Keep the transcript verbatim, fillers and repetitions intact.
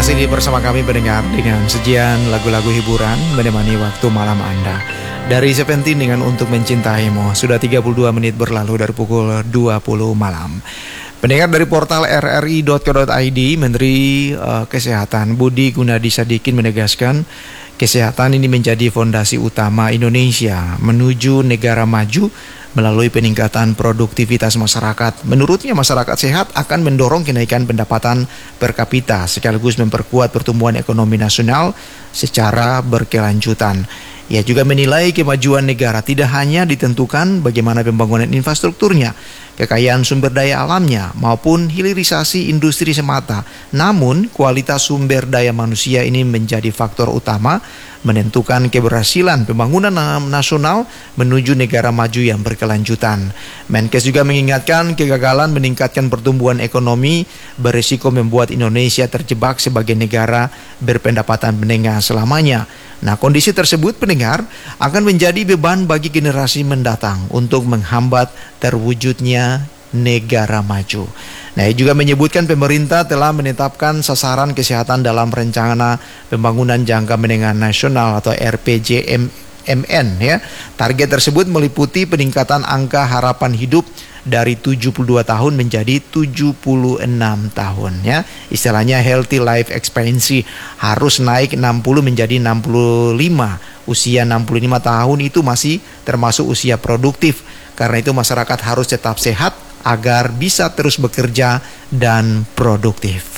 Masih bersama kami pendengar dengan sejian lagu-lagu hiburan menemani waktu malam Anda. Dari Seventeen dengan Untuk Mencintaimu. Sudah tiga puluh dua menit berlalu dari pukul dua puluh malam. Pendengar dari portal r r i dot co dot i d, Menteri uh, Kesehatan Budi Gunadi Sadikin menegaskan kesehatan ini menjadi fondasi utama Indonesia menuju negara maju melalui peningkatan produktivitas masyarakat. Menurutnya, masyarakat sehat akan mendorong kenaikan pendapatan per kapita sekaligus memperkuat pertumbuhan ekonomi nasional secara berkelanjutan. Ia juga menilai kemajuan negara tidak hanya ditentukan bagaimana pembangunan infrastrukturnya, kekayaan sumber daya alamnya, maupun hilirisasi industri semata. Namun, kualitas sumber daya manusia ini menjadi faktor utama menentukan keberhasilan pembangunan nasional menuju negara maju yang berkelanjutan. Menkes juga mengingatkan kegagalan meningkatkan pertumbuhan ekonomi berisiko membuat Indonesia terjebak sebagai negara berpendapatan menengah selamanya. Nah, kondisi tersebut, pendengar, akan menjadi beban bagi generasi mendatang untuk menghambat terwujudnya negara maju. Nah, ia juga menyebutkan pemerintah telah menetapkan sasaran kesehatan dalam rencana pembangunan jangka menengah nasional atau R P J M N ya. Target tersebut meliputi peningkatan angka harapan hidup dari tujuh puluh dua tahun menjadi tujuh puluh enam tahun ya. Istilahnya healthy life expectancy harus naik enam puluh menjadi enam puluh lima. Usia enam puluh lima tahun itu masih termasuk usia produktif. Karena itu masyarakat harus tetap sehat agar bisa terus bekerja dan produktif.